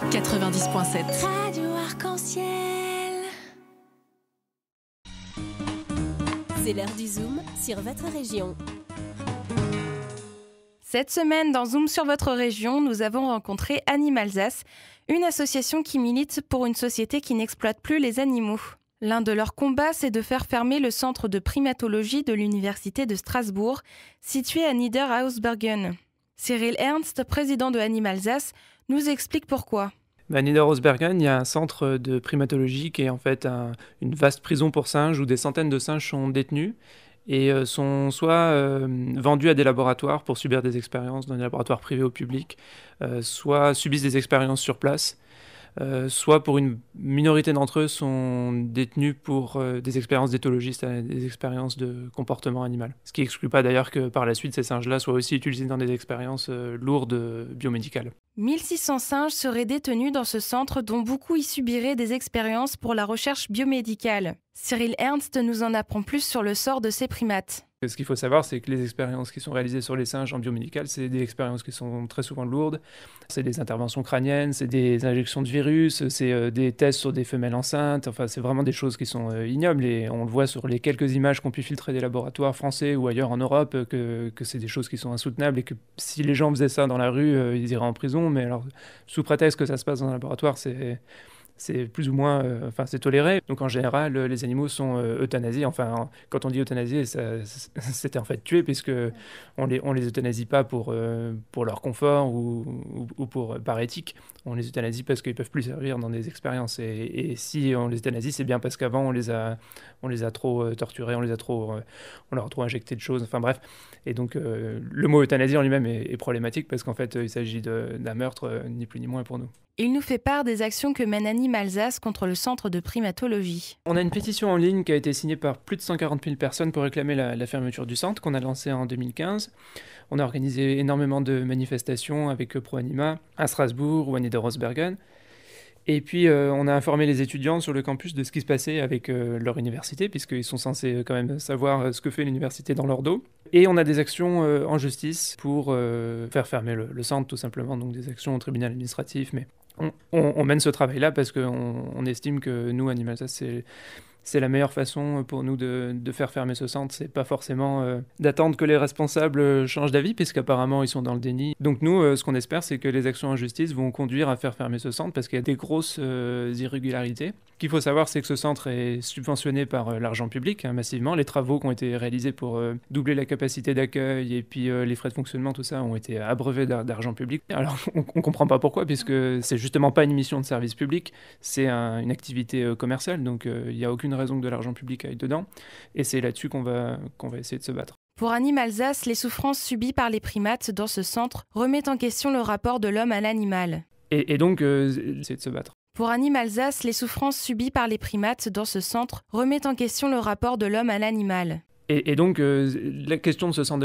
90.7. Radio Arc-en-Ciel. C'est l'heure du Zoom sur votre région. Cette semaine, dans Zoom sur votre région, nous avons rencontré Animalsace, une association qui milite pour une société qui n'exploite plus les animaux. L'un de leurs combats, c'est de faire fermer le centre de primatologie de l'Université de Strasbourg, situé à Niederhausbergen. Cyril Ernst, président de Animalsace, nous explique pourquoi. À Niederhausbergen, il y a un centre de primatologie qui est en fait une vaste prison pour singes où des centaines de singes sont détenus et sont soit vendus à des laboratoires pour subir des expériences dans des laboratoires privés ou publics, soit subissent des expériences sur place, soit pour une minorité d'entre eux sont détenus pour des expériences d'éthologistes, des expériences de comportement animal. Ce qui n'exclut pas d'ailleurs que par la suite ces singes-là soient aussi utilisés dans des expériences lourdes biomédicales. 1600 singes seraient détenus dans ce centre dont beaucoup y subiraient des expériences pour la recherche biomédicale. Cyril Ernst nous en apprend plus sur le sort de ces primates. Ce qu'il faut savoir, c'est que les expériences qui sont réalisées sur les singes en biomédical, c'est des expériences qui sont très souvent lourdes. C'est des interventions crâniennes, c'est des injections de virus, c'est des tests sur des femelles enceintes. Enfin, c'est vraiment des choses qui sont ignobles. Et on le voit sur les quelques images qu'ont pu filtrer des laboratoires français ou ailleurs en Europe, que c'est des choses qui sont insoutenables et que si les gens faisaient ça dans la rue, ils iraient en prison. Mais alors, sous prétexte que ça se passe dans un laboratoire, c'est plus ou moins, c'est toléré. Donc en général, les animaux sont euthanasiés. Enfin, quand on dit euthanasier, c'était en fait tuer, puisque on les euthanasie pas pour leur confort ou par éthique. On les euthanasie parce qu'ils peuvent plus servir dans des expériences. Et si on les euthanasie, c'est bien parce qu'avant on les a trop torturés, on leur a trop injecté de choses. Enfin bref. Et donc le mot euthanasie en lui-même est problématique parce qu'en fait il s'agit d'un meurtre, ni plus ni moins pour nous. Il nous fait part des actions que mène Animalsace contre le centre de primatologie. On a une pétition en ligne qui a été signée par plus de 140 000 personnes pour réclamer la fermeture du centre qu'on a lancée en 2015. On a organisé énormément de manifestations avec ProAnima à Strasbourg ou à Niederhausbergen. Et puis on a informé les étudiants sur le campus de ce qui se passait avec leur université, puisqu'ils sont censés quand même savoir ce que fait l'université dans leur dos. Et on a des actions en justice pour faire fermer le centre tout simplement, donc des actions au tribunal administratif. Mais on mène ce travail-là parce qu'on estime que nous, Animalsace, c'est la meilleure façon pour nous de faire fermer ce centre. C'est pas forcément d'attendre que les responsables changent d'avis, puisqu'apparemment ils sont dans le déni. Donc nous, ce qu'on espère, c'est que les actions en justice vont conduire à faire fermer ce centre, parce qu'il y a des grosses irrégularités. Ce qu'il faut savoir, c'est que ce centre est subventionné par l'argent public, massivement. Les travaux qui ont été réalisés pour doubler la capacité d'accueil et puis les frais de fonctionnement, tout ça, ont été abreuvés d'argent public. Alors on comprend pas pourquoi, puisque c'est justement pas une mission de service public, c'est une activité commerciale, donc il n'y a aucune raison que de l'argent public aille dedans. Et c'est là-dessus qu'on va essayer de se battre. Pour Animalsace, les souffrances subies par les primates dans ce centre remettent en question le rapport de l'homme à l'animal. Et donc, c'est de se battre. Pour Animalsace, les souffrances subies par les primates dans ce centre remettent en question le rapport de l'homme à l'animal. Et donc, la question de ce centre de